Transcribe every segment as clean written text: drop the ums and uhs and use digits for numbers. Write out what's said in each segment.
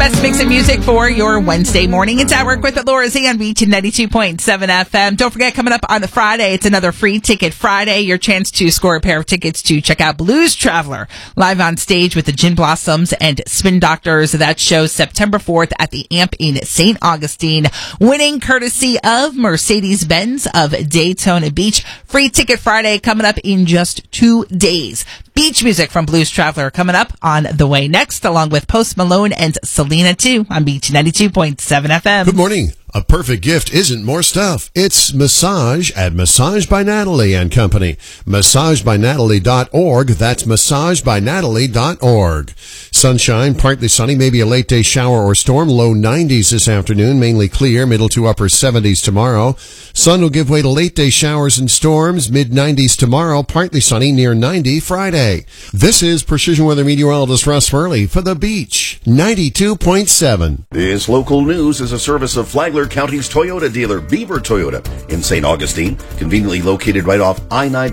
best mix of music for your Wednesday morning. It's At Work with Laura Z on Beach 92.7 FM. Don't forget, coming up on the Friday, it's another Free Ticket Friday. Your chance to score a pair of tickets to check out Blues Traveler live on stage with the Gin Blossoms and Spin Doctors. That show September 4th at the Amp in St. Augustine. Winning courtesy of Mercedes-Benz of Daytona Beach. Free Ticket Friday coming up in just 2 days. Beach music from Blues Traveler coming up on the way next, along with Post Malone and Selena too on Beach 92.7 FM. Good morning. A perfect gift isn't more stuff. It's massage at Massage by Natalie and Company. MassageByNatalie.org. That's MassageByNatalie.org. Sunshine, partly sunny, maybe a late day shower or storm. Low 90s this afternoon, mainly clear, middle to upper 70s tomorrow. Sun will give way to late day showers and storms, mid 90s tomorrow, partly sunny, near 90 Friday. This is Precision Weather Meteorologist Russ Furley for the Beach 92.7. This local news is a service of Flagler County's Toyota dealer, Beaver Toyota, in St. Augustine, conveniently located right off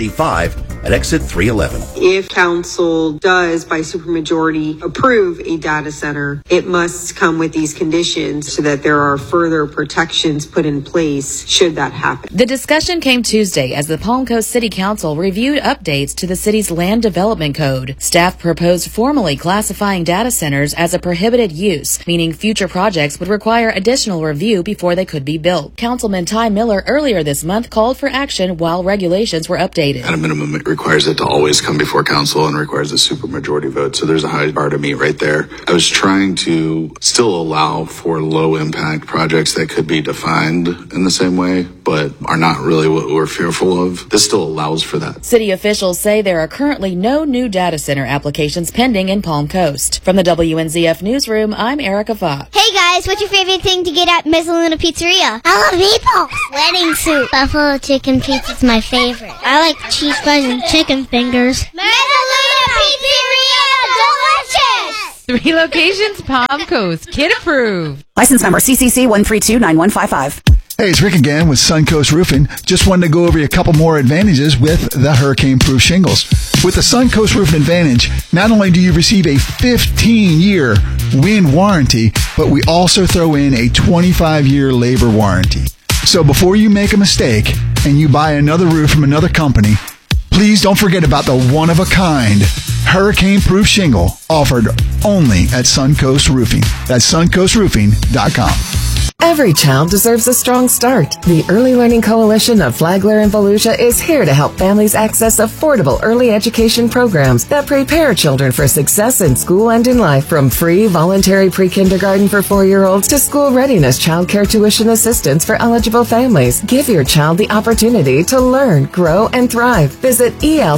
I-95 at exit 311. If council does, by supermajority, approve a data center, it must come with these conditions so that there are further protections put in place should that happen. The discussion came Tuesday as the Palm Coast City Council reviewed updates to the city's land development code. Staff proposed formally classifying data centers as a prohibited use, meaning future projects would require additional review before they could be built. Councilman Ty Miller earlier this month called for action while regulations were updated. At a minimum, it requires it to always come before council and requires a supermajority vote. So there's a high bar to meet right there. I was trying to still allow for low impact projects that could be defined in the same way, but are not really what we're fearful of. This still allows for that. City officials say there are currently no new data center applications pending in Palm Coast. From the WNZF Newsroom, I'm Erica Fox. Hey guys, what's your favorite thing to get at Mezzaluna Pizzeria? I love meatballs. Wedding soup. Buffalo chicken pizza's my favorite. I like cheese fries and chicken fingers. Mezzaluna Pizzeria, delicious! 3 locations, Palm Coast. Kid approved. License number CCC 1329115. Hey, it's Rick again with Suncoast Roofing. Just wanted to go over a couple more advantages with the hurricane-proof shingles. With the Suncoast Roofing Advantage, not only do you receive a 15-year wind warranty, but we also throw in a 25-year labor warranty. So before you make a mistake and you buy another roof from another company, please don't forget about the one-of-a-kind hurricane-proof shingle offered only at Suncoast Roofing. That's suncoastroofing.com. Every child deserves a strong start. The Early Learning Coalition of Flagler and Volusia is here to help families access affordable early education programs that prepare children for success in school and in life, from free voluntary pre-kindergarten for 4-year-olds to school readiness child care tuition assistance for eligible families. Give your child the opportunity to learn, grow, and thrive. Visit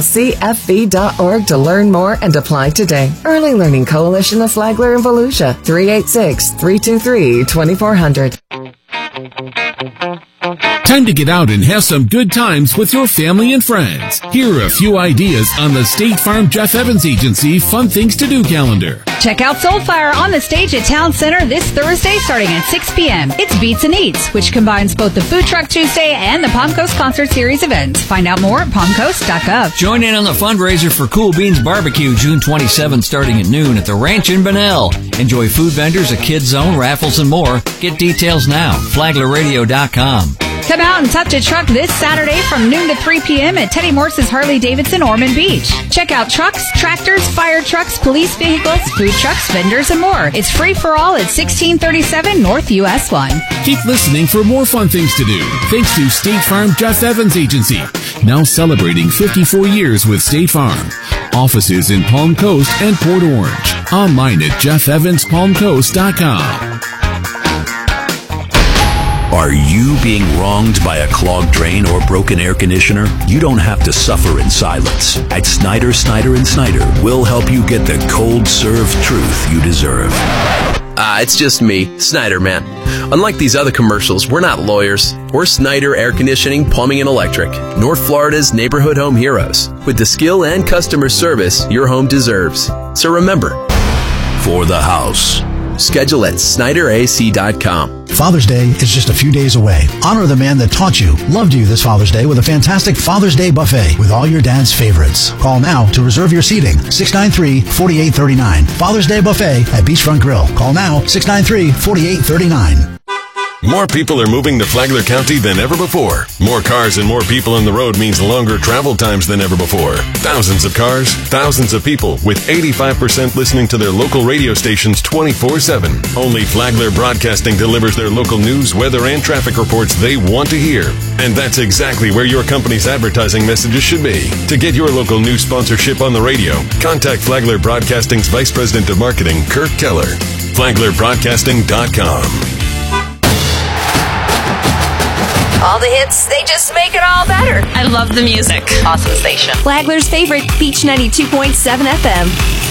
elcfv.org to learn more and apply today. Early Learning Coalition of Flagler and Volusia, 386-323-2400. Time to get out and have some good times with your family and friends. Here are a few ideas on the State Farm Jeff Evans Agency Fun Things to Do calendar. Check out Soulfire on the stage at Town Center this Thursday starting at 6 p.m. It's Beats and Eats, which combines both the Food Truck Tuesday and the Palm Coast Concert Series events. Find out more at palmcoast.gov. Join in on the fundraiser for Cool Beans Barbecue June 27th starting at noon at the Ranch in Bunnell. Enjoy food vendors, a kids zone, raffles, and more. Get details now. FlaglerRadio.com. Come out and touch a truck this Saturday from noon to 3 p.m. at Teddy Morse's Harley-Davidson Ormond Beach. Check out trucks, tractors, fire trucks, police vehicles, food trucks, vendors, and more. It's free for all at 1637 North US 1. Keep listening for more fun things to do. Thanks to State Farm Jeff Evans Agency, now celebrating 54 years with State Farm. Offices in Palm Coast and Port Orange. Online at jeffevanspalmcoast.com. Are you being wronged by a clogged drain or broken air conditioner? You don't have to suffer in silence. At Snyder, Snyder & Snyder, we'll help you get the cold served truth you deserve. It's just me, Snyder Man. Unlike these other commercials, we're not lawyers. We're Snyder Air Conditioning, Plumbing, and Electric, North Florida's neighborhood home heroes, with the skill and customer service your home deserves. So remember, for the house, Schedule at SnyderAC.com. Father's Day is just a few days away. Honor the man that taught you, loved you this Father's Day with a fantastic Father's Day buffet with all your dad's favorites. Call now to reserve your seating. 693-4839. Father's Day buffet at Beachfront Grill. Call now, 693-4839. More people are moving to Flagler County than ever before. More cars and more people on the road means longer travel times than ever before. Thousands of cars, thousands of people, with 85% listening to their local radio stations 24/7. Only Flagler Broadcasting delivers their local news, weather, and traffic reports they want to hear. And that's exactly where your company's advertising messages should be. To get your local news sponsorship on the radio, contact Flagler Broadcasting's Vice President of Marketing, Kirk Keller. FlaglerBroadcasting.com. All the hits, they just make it all better. I love the music. Awesome station. Flagler's favorite, Beach 92.7 FM.